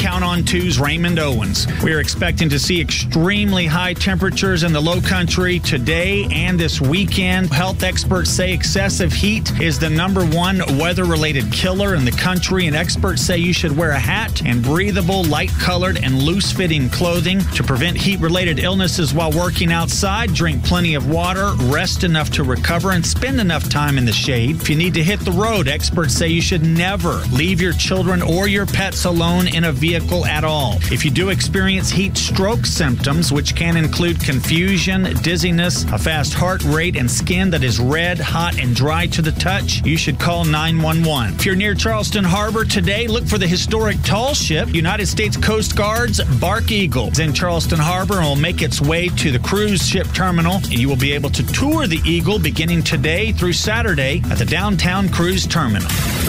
count on 2's Raymond Owens. We are expecting to see extremely high temperatures in the low country today and this weekend. Health experts say excessive heat is the #1 weather-related killer in the country, and experts say you should wear a hat and breathable, light-colored, and loose-fitting clothing to prevent heat-related illnesses while working outside. Drink plenty of water, rest enough to recover, and spend enough time in the shade. If you need to hit the road, experts say you should never leave your children or your pets alone in a vehicle at all. If you do experience heat stroke symptoms, which can include confusion, dizziness, a fast heart rate, and skin that is red, hot, and dry to the touch, you should call 911. If you're near Charleston Harbor today, look for the historic tall ship, United States Coast Guard's Bark Eagle. It's in Charleston Harbor and will make its way to the cruise ship terminal, and you will be able to tour the Eagle beginning today through Saturday at the downtown cruise terminal.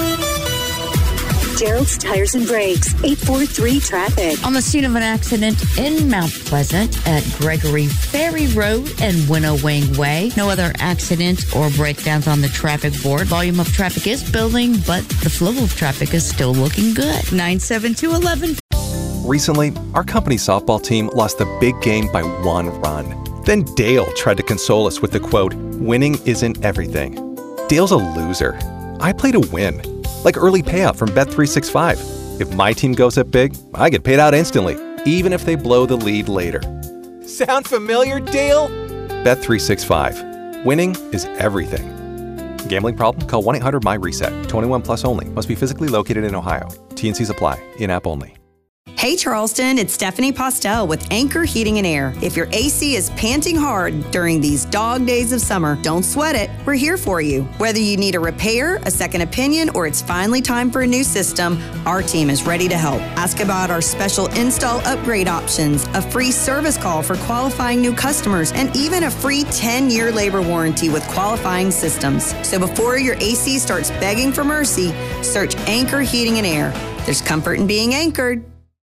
Gerald's Tires and Brakes, 843 traffic. On the scene of an accident in Mount Pleasant at Gregory Ferry Road and Winnowing Way. No other accidents or breakdowns on the traffic board. Volume of traffic is building, but the flow of traffic is still looking good. 97211. Recently, our company softball team lost the big game by 1 run. Then Dale tried to console us with the quote, "Winning isn't everything." Dale's a loser. I play to win. Like early payout from Bet365. If my team goes up big, I get paid out instantly, even if they blow the lead later. Sound familiar, Dale? Bet365. Winning is everything. Gambling problem? Call 1-800-MY-RESET. 21 plus only. Must be physically located in Ohio. T&Cs apply. In-app only. Hey Charleston, it's Stephanie Postel with Anchor Heating and Air. If your AC is panting hard during these dog days of summer, don't sweat it. We're here for you. Whether you need a repair, a second opinion, or it's finally time for a new system, our team is ready to help. Ask about our special install upgrade options, a free service call for qualifying new customers, and even a free 10-year labor warranty with qualifying systems. So before your AC starts begging for mercy, search Anchor Heating and Air. There's comfort in being anchored.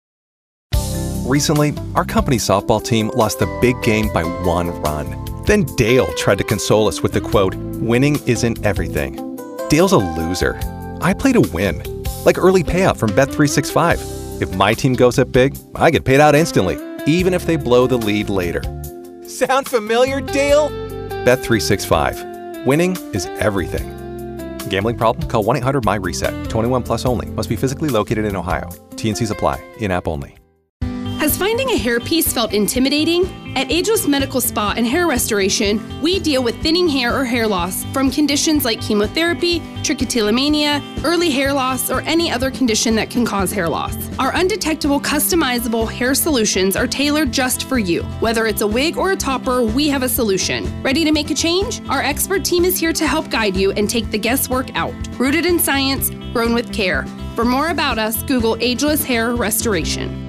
Recently, our company softball team lost the big game by 1 run. Then Dale tried to console us with the quote, "Winning isn't everything." Dale's a loser. I play to win. Like early payout from Bet365. If my team goes up big, I get paid out instantly, even if they blow the lead later. Sound familiar, Dale? Bet365. Winning is everything. Gambling problem? Call 1-800-MY-RESET. 21 plus only. Must be physically located in Ohio. T&Cs apply. In-app only. Has finding a hairpiece felt intimidating? At Ageless Medical Spa and Hair Restoration, we deal with thinning hair or hair loss from conditions like chemotherapy, trichotillomania, early hair loss, or any other condition that can cause hair loss. Our undetectable, customizable hair solutions are tailored just for you. Whether it's a wig or a topper, we have a solution. Ready to make a change? Our expert team is here to help guide you and take the guesswork out. Rooted in science, grown with care. For more about us, Google Ageless Hair Restoration.